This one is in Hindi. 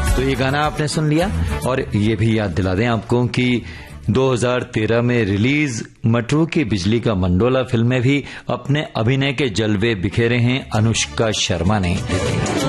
तो ये गाना आपने सुन लिया। और ये भी याद दिला दें आपको कि 2013 में रिलीज मटरू की बिजली का मंडोला फिल्म में भी अपने अभिनय के जलवे बिखेरे हैं अनुष्का शर्मा ने।